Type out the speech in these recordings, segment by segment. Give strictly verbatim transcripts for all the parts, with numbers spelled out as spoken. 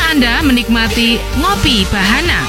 Anda menikmati Ngopi Bahana.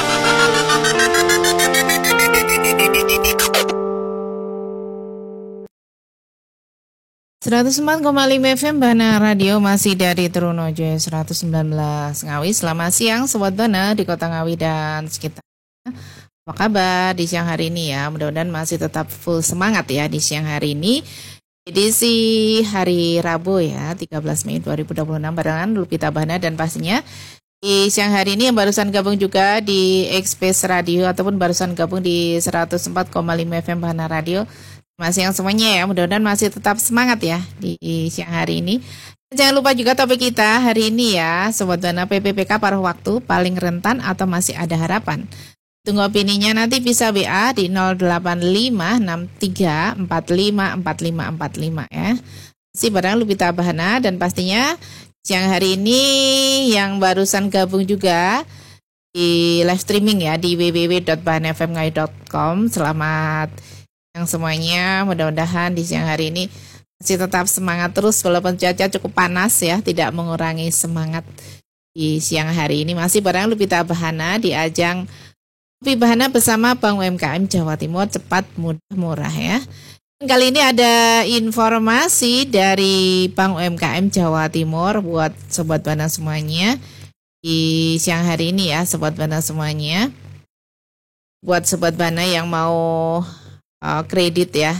seratus empat koma lima F M Bahana Radio masih dari Trunojoyo seratus sembilan belas Ngawi. Selamat siang Sobat Bahana di Kota Ngawi dan sekitarnya. Apa kabar di siang hari ini ya? Mudah-mudahan masih tetap full semangat ya di siang hari ini. Edisi hari Rabu ya, tiga belas Mei dua ribu dua puluh enam barengan Lupita Bahana dan pastinya di siang hari ini yang barusan gabung juga di Express Radio ataupun barusan gabung di seratus empat koma lima F M Bahana Radio. Masih yang semuanya ya, mudah-mudahan masih tetap semangat ya di siang hari ini. Jangan lupa juga topik kita hari ini ya, Sobat Bahana, P P P K paruh waktu paling rentan atau masih ada harapan. Tunggu opininya nanti bisa W A di nol delapan lima enam tiga empat lima empat lima empat lima ya. Si barang Lupita Bahana dan pastinya siang hari ini yang barusan gabung juga di live streaming ya di w w w dot bahana f m ngawi dot com. Selamat yang semuanya, mudah-mudahan di siang hari ini masih tetap semangat terus walaupun cuaca cukup panas ya, tidak mengurangi semangat di siang hari ini. Masih barang Lupita Bahana di ajang Ngopi Bahana bersama Bank U M K M Jawa Timur, cepat, mudah, murah ya. Kali ini ada informasi dari Bank U M K M Jawa Timur buat Sobat Bahana semuanya di siang hari ini ya, Sobat Bahana semuanya. Buat Sobat Bahana yang mau uh, kredit ya,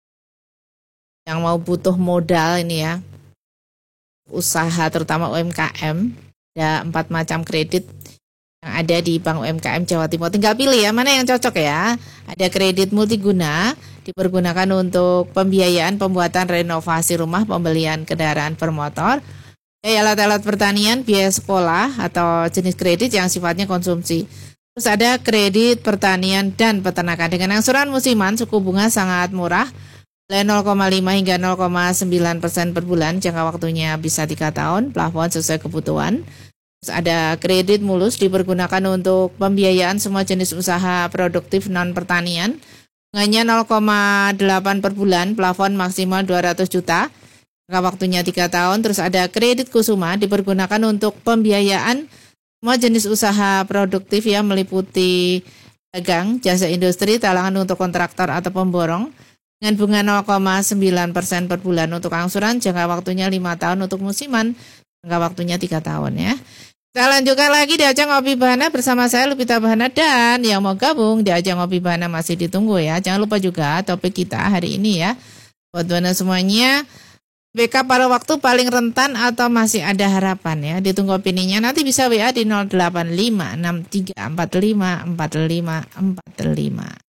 yang mau butuh modal ini ya, usaha terutama U M K M, ada empat macam kredit yang ada di Bank U M K M Jawa Timur. Tinggal pilih ya mana yang cocok ya. Ada kredit multiguna dipergunakan untuk pembiayaan pembuatan renovasi rumah, pembelian kendaraan bermotor, biaya alat-alat pertanian, biaya sekolah atau jenis kredit yang sifatnya konsumsi. Terus ada kredit pertanian dan peternakan dengan angsuran musiman, suku bunga sangat murah, mulai nol koma lima hingga nol koma sembilan persen per bulan, jangka waktunya bisa tiga tahun, plafon sesuai kebutuhan. Terus ada kredit mulus dipergunakan untuk pembiayaan semua jenis usaha produktif non-pertanian. Bunganya nol koma delapan per bulan, plafon maksimal dua ratus juta. Jangka waktunya tiga tahun. Terus ada kredit kusuma dipergunakan untuk pembiayaan semua jenis usaha produktif yang meliputi dagang, jasa industri, talangan untuk kontraktor atau pemborong. Dengan bunga nol koma sembilan persen per bulan untuk angsuran, jangka waktunya lima tahun untuk musiman. Jangka waktunya tiga tahun ya. Kita lanjutkan lagi di ajang Ngopi Bahana bersama saya Lupita Bahana dan yang mau gabung di ajang Ngopi Bahana masih ditunggu ya. Jangan lupa juga topik kita hari ini ya. Buat Bahana semuanya, B K pada waktu paling rentan atau masih ada harapan ya. Ditunggu opininya nanti bisa W A di nol delapan lima enam tiga empat lima empat lima empat lima.